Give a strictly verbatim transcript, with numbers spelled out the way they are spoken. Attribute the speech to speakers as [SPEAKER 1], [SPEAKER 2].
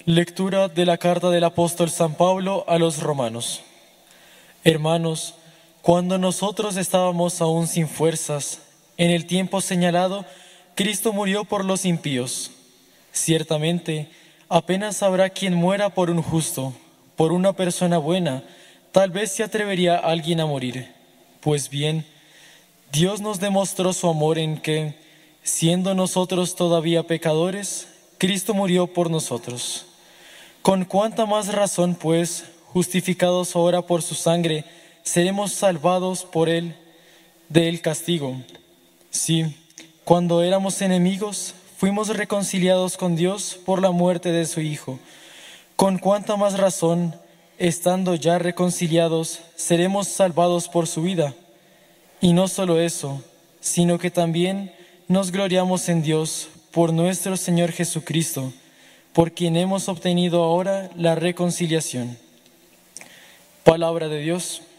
[SPEAKER 1] Lectura de la carta del apóstol San Pablo a los romanos. Hermanos, cuando nosotros estábamos aún sin fuerzas, en el tiempo señalado, Cristo murió por los impíos. Ciertamente, apenas habrá quien muera por un justo, por una persona buena, tal vez se atrevería alguien a morir. Pues bien, Dios nos demostró su amor en que, siendo nosotros todavía pecadores, Cristo murió por nosotros. Con cuánta más razón, pues, justificados ahora por su sangre, seremos salvados por él del castigo. Sí, cuando éramos enemigos, fuimos reconciliados con Dios por la muerte de su Hijo. Con cuánta más razón, estando ya reconciliados, seremos salvados por su vida. Y no solo eso, sino que también nos gloriamos en Dios por nuestro Señor Jesucristo, por quien hemos obtenido ahora la reconciliación. Palabra de Dios.